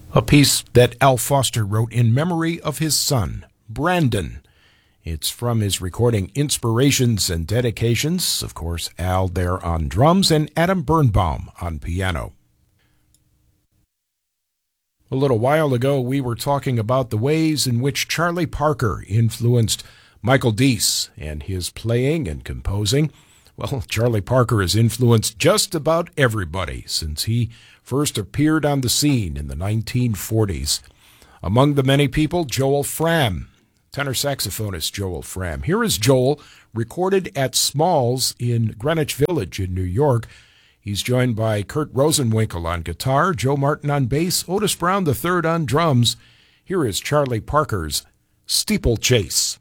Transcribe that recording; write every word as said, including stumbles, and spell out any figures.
A piece that Al Foster wrote in memory of his son, Brandon. It's from his recording Inspirations and Dedications. Of course, Al there on drums and Adam Birnbaum on piano. A little while ago, we were talking about the ways in which Charlie Parker influenced Michael Deese and his playing and composing. Well, Charlie Parker has influenced just about everybody since he first appeared on the scene in the nineteen forties. Among the many people, Joel Frahm, tenor saxophonist Joel Frahm. Here is Joel, recorded at Smalls in Greenwich Village in New York. He's joined by Kurt Rosenwinkel on guitar, Joe Martin on bass, Otis Brown the third on drums. Here is Charlie Parker's Steeplechase.